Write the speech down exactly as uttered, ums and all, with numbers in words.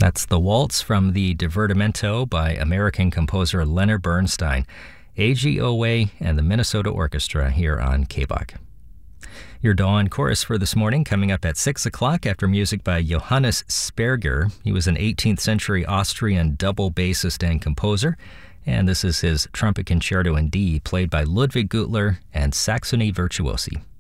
That's the waltz from the Divertimento by American composer Leonard Bernstein, A G O A and the Minnesota Orchestra here on K B O C. Your dawn chorus for this morning coming up at six o'clock after music by Johannes Sperger. He was an eighteenth century Austrian double bassist and composer, and this is his trumpet concerto in D, played by Ludwig Gutler and Saxony Virtuosi.